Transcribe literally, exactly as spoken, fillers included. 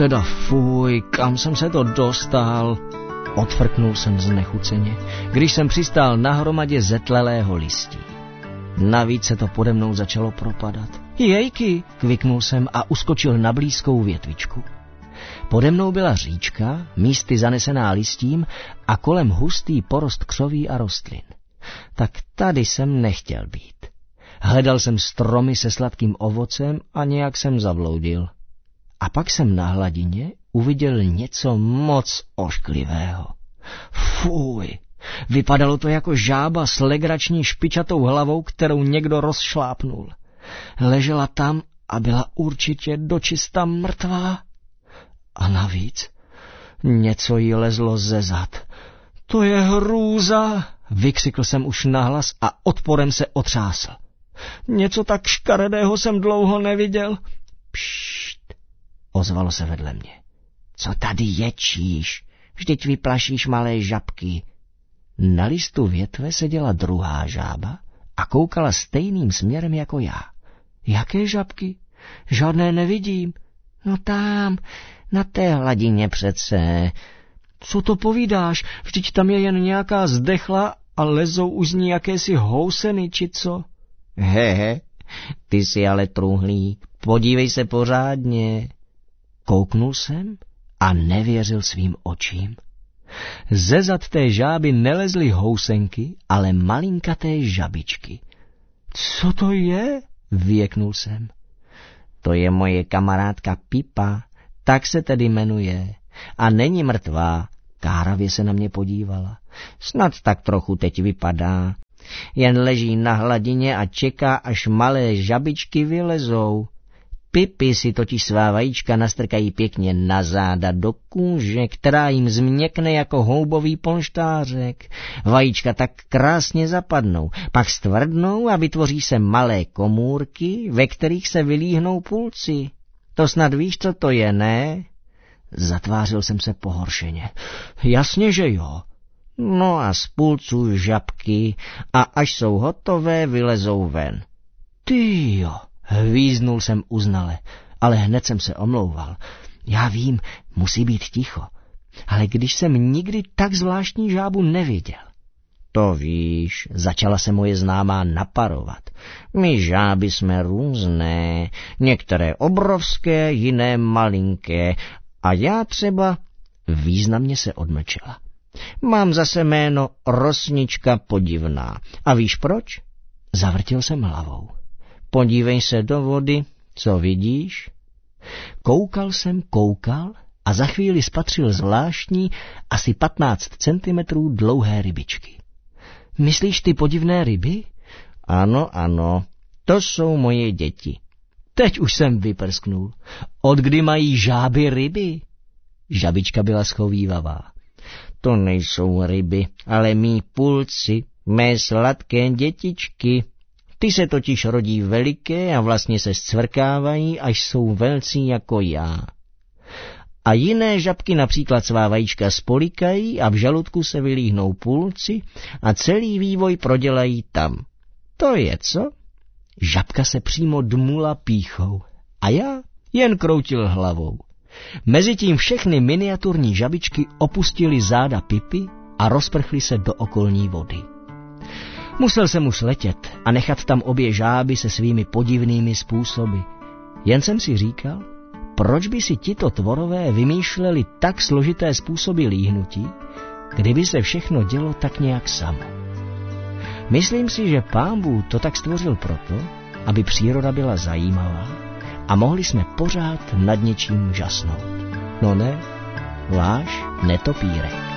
teda fuj, kam jsem se to dostal? Odfrknul jsem znechuceně, když jsem přistál na hromadě zetlelého listí. Navíc se to pode mnou začalo propadat. Jejky, kviknul jsem a uskočil na blízkou větvičku. Pode mnou byla říčka, místy zanesená listím a kolem hustý porost křoví a rostlin. Tak tady jsem nechtěl být. Hledal jsem stromy se sladkým ovocem a nějak jsem zabloudil. A pak jsem na hladině uviděl něco moc ošklivého. Fuj, vypadalo to jako žába s legrační špičatou hlavou, kterou někdo rozšlápnul. Ležela tam a byla určitě dočista mrtvá. A navíc něco jí lezlo ze zad. To je hrůza, vykřikl jsem už nahlas a odporem se otřásl. Něco tak škaredého jsem dlouho neviděl. Pšt, ozvalo se vedle mě. Co tady ječíš? Vždyť vyplašíš malé žabky. Na listu větve seděla druhá žába a koukala stejným směrem jako já. Jaké žabky? Žádné nevidím. No tam, na té hladině přece. Co to povídáš? Vždyť tam je jen nějaká zdechla a lezou už z ní jakési houseny, či co? Hehe, ty jsi ale truhlík, podívej se pořádně. Kouknul jsem a nevěřil svým očím. Ze zad té žáby nelezly housenky, ale malinkaté žabičky. Co to je? Vyjeknul jsem. To je moje kamarádka Pipa, tak se tedy jmenuje. A není mrtvá, káravě se na mě podívala. Snad tak trochu teď vypadá. Jen leží na hladině a čeká, až malé žabičky vylezou. Pipy si totiž svá vajíčka nastrkají pěkně na záda do kůže, která jim změkne jako houbový polštářek. Vajíčka tak krásně zapadnou, pak stvrdnou a vytvoří se malé komůrky, ve kterých se vylíhnou pulci. To snad víš, co to je, ne? Zatvářil jsem se pohoršeně. Jasně, že jo. No a z pulců žabky a až jsou hotové, vylezou ven. Ty jo. Hvíznul jsem uznale, ale hned jsem se omlouval. Já vím, musí být ticho, ale když jsem nikdy tak zvláštní žábu neviděl. To víš, začala se moje známá naparovat. My žáby jsme různé, některé obrovské, jiné malinké, a já třeba významně se odmlčela. Mám zase jméno Rosnička podivná. A víš proč? Zavrtil jsem hlavou. Podívej se do vody, co vidíš? Koukal jsem, koukal a za chvíli spatřil zvláštní, asi patnáct centimetrů dlouhé rybičky. Myslíš ty podivné ryby? Ano, ano, to jsou moje děti. Teď už jsem vyprsknul. Od kdy mají žáby ryby? Žabička byla schovívavá. To nejsou ryby, ale mý pulci, mé sladké dětičky. Ty se totiž rodí veliké a vlastně se scvrkávají, až jsou velcí jako já. A jiné žabky například svá vajíčka spolikají a v žaludku se vylíhnou pulci a celý vývoj prodělají tam. To je co? Žabka se přímo dmula pýchou a já jen kroutil hlavou. Mezitím všechny miniaturní žabičky opustily záda Pipy a rozprchly se do okolní vody. Musel jsem už letět a nechat tam obě žáby se svými podivnými způsoby. Jen jsem si říkal, proč by si tito tvorové vymýšleli tak složité způsoby líhnutí, kdyby se všechno dělo tak nějak samo. Myslím si, že Pán Bůh to tak stvořil proto, aby příroda byla zajímavá a mohli jsme pořád nad něčím žasnout. No ne, váš netopírek.